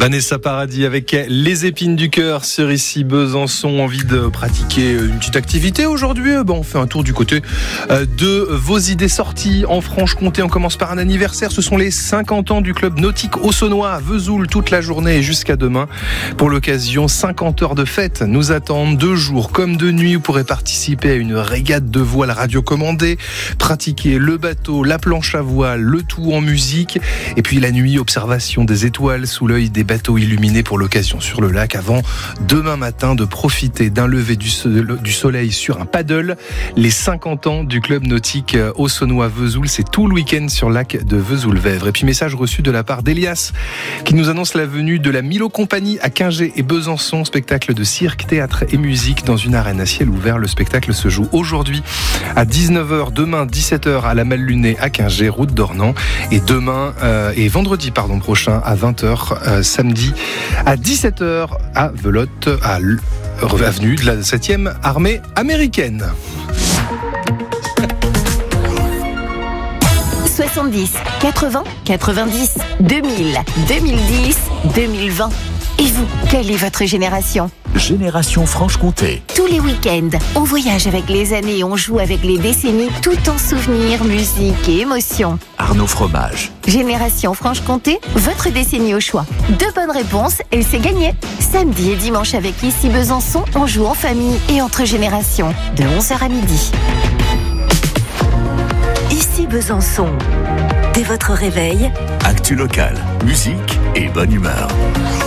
Vanessa Paradis avec les épines du cœur sur ici Besançon. Envie de pratiquer une petite activité aujourd'hui? On fait un tour du côté de vos idées sorties en Franche-Comté. On commence par un anniversaire. Ce sont les 50 ans du club nautique auxonnois à Vesoul toute la journée et jusqu'à demain. Pour l'occasion, 50 heures de fête nous attendent 2 jours comme 2 nuits. Vous pourrez participer à une régate de voile radiocommandée, pratiquer le bateau, la planche à voile, le tout en musique. Et puis la nuit, observation des étoiles sous l'œil des bateaux illuminés pour l'occasion sur le lac avant demain matin de profiter d'un lever du soleil sur un paddle. Les 50 ans du club nautique auxonnois Vesoul, c'est tout le week-end sur le lac de Vesoul-Vèvre. Et puis message reçu de la part d'Elias qui nous annonce la venue de la Milo Compagnie à Quingey et Besançon, spectacle de cirque, théâtre et musique dans une arène à ciel ouvert. Le spectacle se joue aujourd'hui à 19h, demain 17h à la Malle-Lunée à Quingey, route d'Ornans, et demain et vendredi prochain à 20h, samedi à 17h à Velotte, à avenue de la 7e armée américaine. 70, 80, 90, 2000, 2010, 2020. Et vous, quelle est votre génération ? Génération Franche-Comté. Tous les week-ends, on voyage avec les années, on joue avec les décennies, tout en souvenirs, musique et émotion. Arnaud Fromage. Génération Franche-Comté, votre décennie au choix. 2 bonnes réponses et c'est gagné. Samedi et dimanche avec Ici Besançon, on joue en famille et entre générations, de 11h à midi. Ici Besançon. Dès votre réveil, Actu locale, musique et bonne humeur.